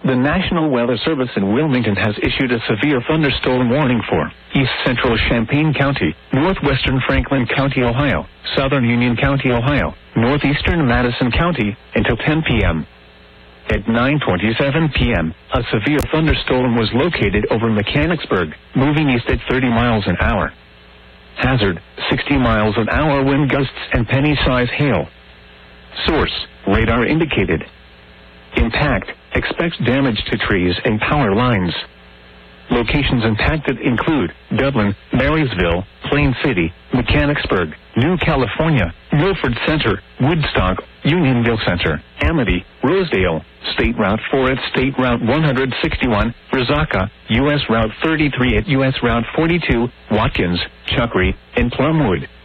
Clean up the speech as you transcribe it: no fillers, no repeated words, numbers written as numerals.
The National Weather Service in Wilmington has issued a severe thunderstorm warning for East Central Champaign County, Northwestern Franklin County, Ohio, Southern Union County, Ohio, Northeastern Madison County until 10 p.m. At 9:27 p.m., a severe thunderstorm was located over Mechanicsburg, moving east at 30 miles an hour. Hazard, 60 miles an hour wind gusts and penny-size hail. Source, radar indicated. Impact, expects damage to trees and power lines. Locations impacted include Dublin, Marysville, Plain City, Mechanicsburg, New California, Milford Center, Woodstock, Unionville Center, Amity, Rosedale, State Route 4 at State Route 161, Resaca, U.S. Route 33 at U.S. Route 42, Watkins, Chuckery, and Plumwood.